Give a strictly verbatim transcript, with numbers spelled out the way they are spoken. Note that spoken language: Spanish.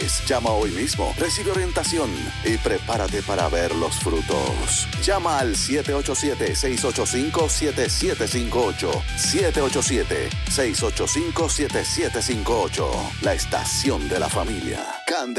es. Llama hoy mismo, recibe orientación y prepárate para ver los frutos. Llama al siete ocho siete, seis ocho cinco, siete siete cinco ocho. siete ocho siete, seis ocho cinco, siete siete cinco ocho. La estación de la familia. Candela.